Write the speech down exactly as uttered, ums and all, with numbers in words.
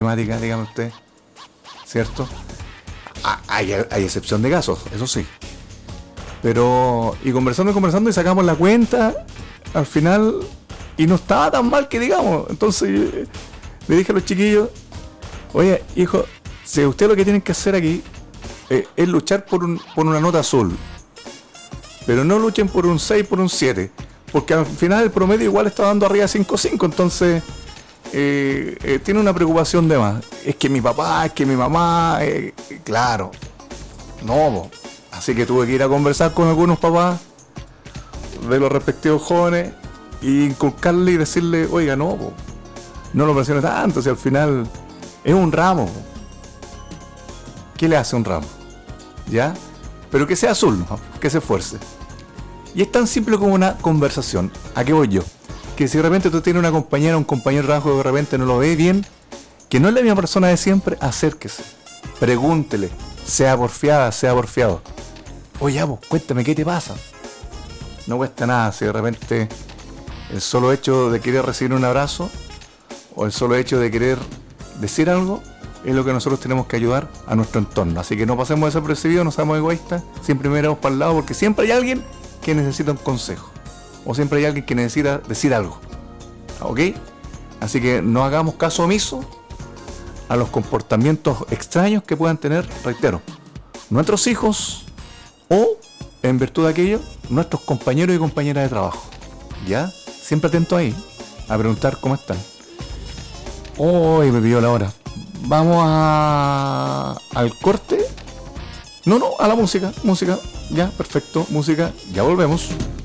temática, dígame usted, ¿cierto? Ah, hay, hay excepción de casos, eso sí. Pero, y conversando y conversando y sacamos la cuenta, al final, y no estaba tan mal que digamos. Entonces yo, le dije a los chiquillos, oye, hijo, si usted lo que tienen que hacer aquí eh, es luchar por, un, por una nota azul. Pero no luchen por un seis, por un siete. Porque al final el promedio igual está dando arriba cinco cinco, entonces eh, eh, tiene una preocupación de más. Es que mi papá, es que mi mamá, eh, claro, no, po. Así que tuve que ir a conversar con algunos papás de los respectivos jóvenes y inculcarle y decirle, oiga, no, po, no lo presione tanto, si al final es un ramo, po. ¿Qué le hace un ramo? ¿Ya? Pero que sea azul, ¿no? Que se esfuerce. Y es tan simple como una conversación. ¿A qué voy yo? Que si de repente tú tienes una compañera, un compañero de trabajo que de repente no lo ve bien, que no es la misma persona de siempre, acérquese, pregúntele, sea porfiada, sea porfiado. Oye, vos, cuéntame, ¿qué te pasa? No cuesta nada si de repente el solo hecho de querer recibir un abrazo o el solo hecho de querer decir algo es lo que nosotros tenemos que ayudar a nuestro entorno. Así que no pasemos desapercibidos, no seamos egoístas, siempre miremos para el lado porque siempre hay alguien que necesita un consejo o siempre hay alguien que necesita decir algo, ¿ok? Así que no hagamos caso omiso a los comportamientos extraños que puedan tener, reitero, nuestros hijos o, en virtud de aquello, nuestros compañeros y compañeras de trabajo. ¿Ya? Siempre atento ahí a preguntar cómo están. Hoy me pidió la hora. Vamos a al corte. No, no, a la música, música. Ya, perfecto, música. Ya volvemos.